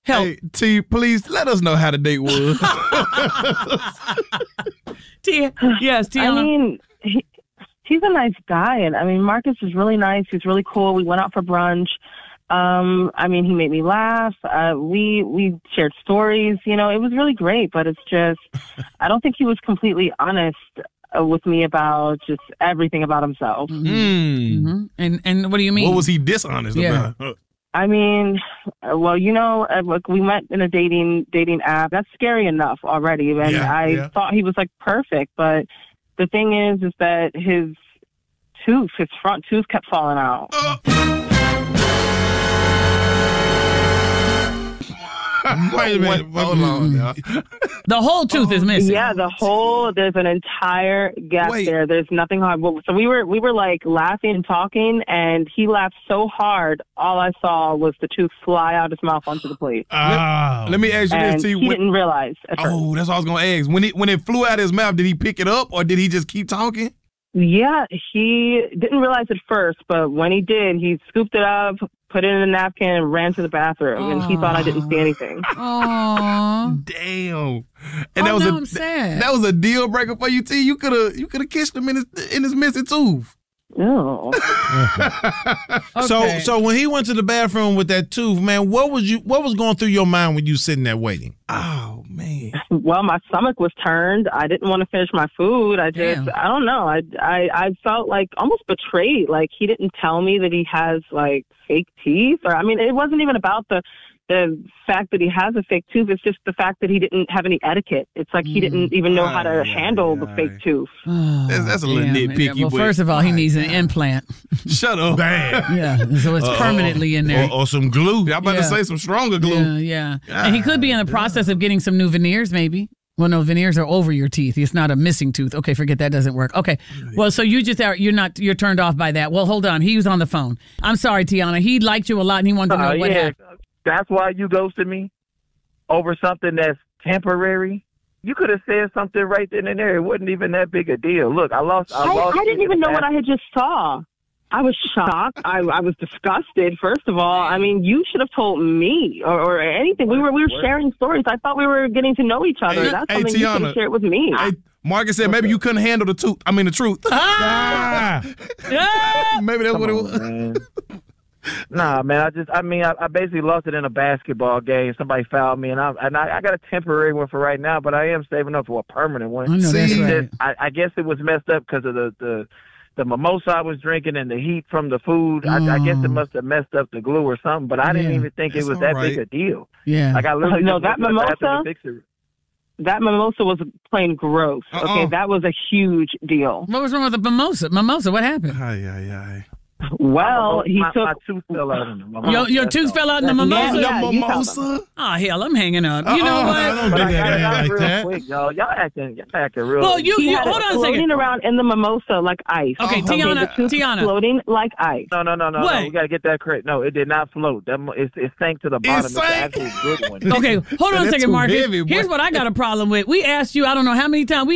help. Hey, T, please let us know how the date was. Yes, Tiana. I mean, he's a nice guy. And I mean, Marcus is really nice. He's really cool. We went out for brunch. I mean, he made me laugh. We shared stories. You know, it was really great. But it's just, I don't think he was completely honest with me about just everything about himself. Mm-hmm. And what do you mean? What was he dishonest about? I mean, well, you know, look, we met in a dating app. That's scary enough already. And I thought he was like perfect. But the thing is that his front tooth kept falling out. Wait a minute. Hold on now. The whole tooth is missing. Yeah, there's an entire gap there. There's nothing hard. So we were like laughing and talking, and he laughed so hard, all I saw was the tooth fly out his mouth onto the plate. Let me ask you this, T. He didn't realize at first. Oh, that's what I was going to ask. When it flew out his mouth, did he pick it up, or did he just keep talking? Yeah, he didn't realize at first, but when he did, he scooped it up, put it in a napkin, and ran to the bathroom, and he thought I didn't see anything. Oh, damn! And I'm sad. That was a deal breaker for you, T. You could have kissed him in his missing tooth. No. Okay. So when he went to the bathroom with that tooth, man, what was going through your mind when you sitting there waiting? Oh man. Well, my stomach was turned. I didn't want to finish my food. I don't know. I felt like almost betrayed. Like he didn't tell me that he has like fake teeth, or I mean, it wasn't even about the fact that he has a fake tooth. It's just the fact that he didn't have any etiquette. It's like he didn't even know how to handle the fake tooth. That's a little nitpicky. Well, first of all, he needs an implant. Shut up. Bam. Yeah, so it's permanently in there. Or some glue. I'm about to say some stronger glue. Yeah. And he could be in the process of getting some new veneers, maybe. Well, no, veneers are over your teeth. It's not a missing tooth. Okay, forget that doesn't work. Okay. Well, so you're turned off by that. Well, hold on. He was on the phone. I'm sorry, Tiana. He liked you a lot and he wanted to know what happened. That's why you ghosted me over something that's temporary. You could have said something right then and there. It wasn't even that big a deal. Look, I lost. I didn't even know what I had just saw. I was shocked. I was disgusted. First of all, I mean, you should have told me or anything. We were sharing stories. I thought we were getting to know each other. That's something you could have shared with me. Hey, Marcus said maybe you couldn't handle the truth. I mean the truth. Maybe that's what it was. Man. Nah, man. I basically lost it in a basketball game. Somebody fouled me, and I got a temporary one for right now, but I am saving up for a permanent one. I know that's right. I guess it was messed up because of the mimosa I was drinking and the heat from the food. I guess it must have messed up the glue or something, but I didn't even think it was that big a deal. Yeah. Like I literally that mimosa was plain gross. Okay, that was a huge deal. What was wrong with the mimosa? Mimosa, what happened? Well, my tooth fell out in the mimosa. Your tooth fell out in the mimosa? Mimosa? Oh, hell, I'm hanging up. You know what? Don't do that like that. Quick, y'all acting real. Well, you hold on a second. Floating around in the mimosa like ice. Okay, Tiana. Floating like ice. No. We got to get that correct. No, it did not float. It sank to the bottom. It's the actual good one. Okay, hold on a second, Marcus. Heavy, Here's what I got a problem with. We asked you, I don't know how many times,